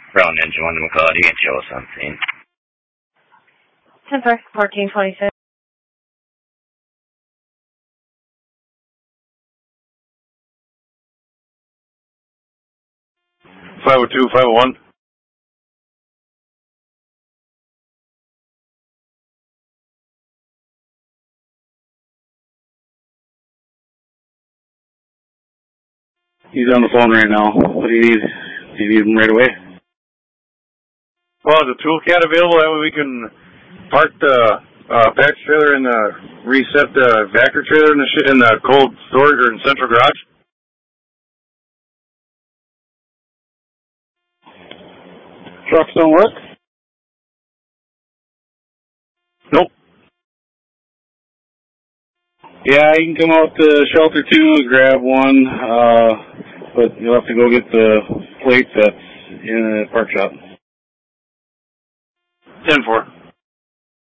Brown Engine 1 to McCall, you get Joe something. 10-4, 1426. 502, 501. He's on the phone right now. What do you need? Do you need him right away? Well, is the tool cat available? That way we can park the patch trailer and reset the vacuum trailer in the cold storage or in central garage. Trucks don't work? Nope. Yeah, you can come out to Shelter 2 and grab one, but you'll have to go get the plate that's in the park shop. 10-4.